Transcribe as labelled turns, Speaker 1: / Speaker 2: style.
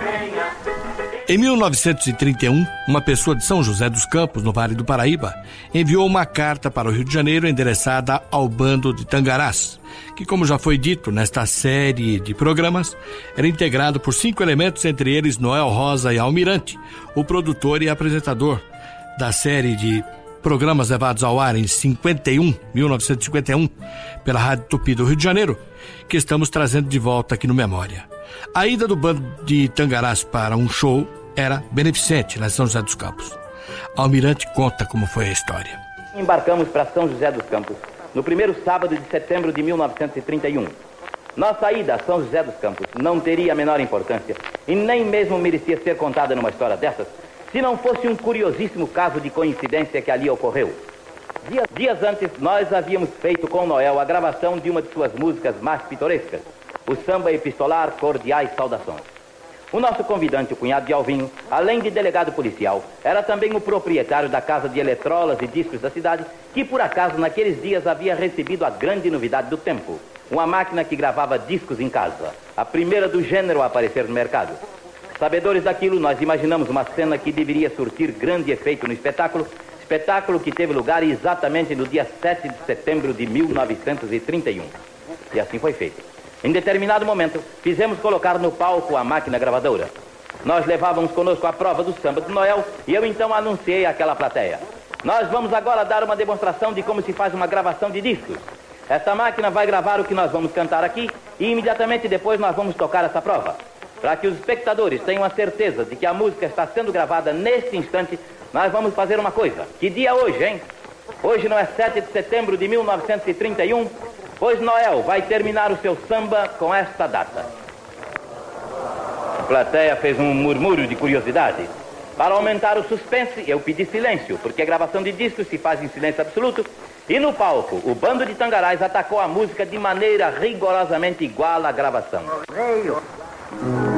Speaker 1: Em 1931, uma pessoa de São José dos Campos, no Vale do Paraíba, enviou uma carta para o Rio de Janeiro endereçada ao Bando de Tangarás, que, como já foi dito nesta série de programas, era integrado por 5 elementos, entre eles Noel Rosa e Almirante, o produtor e apresentador da série de programas levados ao ar em 1951, pela Rádio Tupi do Rio de Janeiro, que estamos trazendo de volta aqui no Memória. A ida do Bando de Tangarás para um show era beneficente na São José dos Campos. Almirante conta como foi a história.
Speaker 2: Embarcamos para São José dos Campos no primeiro sábado de setembro de 1931. Nossa ida a São José dos Campos não teria a menor importância e nem mesmo merecia ser contada numa história dessas, se não fosse um curiosíssimo caso de coincidência que ali ocorreu. Dias antes, nós havíamos feito com Noel a gravação de uma de suas músicas mais pitorescas, o samba epistolar Cordiais Saudações. O nosso convidante, o cunhado de Alvinho, além de delegado policial, era também o proprietário da casa de eletrolas e discos da cidade, que por acaso naqueles dias havia recebido a grande novidade do tempo, uma máquina que gravava discos em casa, a primeira do gênero a aparecer no mercado. Sabedores daquilo, nós imaginamos uma cena que deveria surtir grande efeito no espetáculo que teve lugar exatamente no dia 7 de setembro de 1931. E assim foi feito. Em determinado momento, fizemos colocar no palco a máquina gravadora. Nós levávamos conosco a prova do samba de Noel e eu então anunciei àquela plateia: nós vamos agora dar uma demonstração de como se faz uma gravação de discos. Esta máquina vai gravar o que nós vamos cantar aqui e imediatamente depois nós vamos tocar essa prova. Para que os espectadores tenham a certeza de que a música está sendo gravada neste instante, nós vamos fazer uma coisa. Que dia é hoje, hein? Hoje não é 7 de setembro de 1931, pois Noel vai terminar o seu samba com esta data. A plateia fez um murmúrio de curiosidade. Para aumentar o suspense, eu pedi silêncio, porque a gravação de discos se faz em silêncio absoluto. E no palco, o Bando de Tangarás atacou a música de maneira rigorosamente igual à gravação.
Speaker 3: Veio.